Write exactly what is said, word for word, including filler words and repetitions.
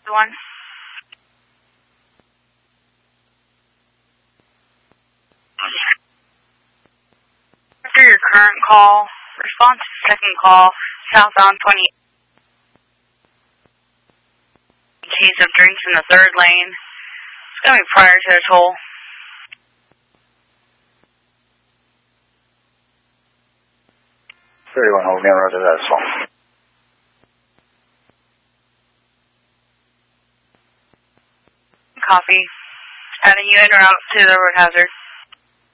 One. After your current call, respond to the second call, southbound twenty. In case of drinks in the third lane, it's going to be prior to the toll. thirty-one, hold me on road to that as well. Copy. Adding you en route to the road hazard.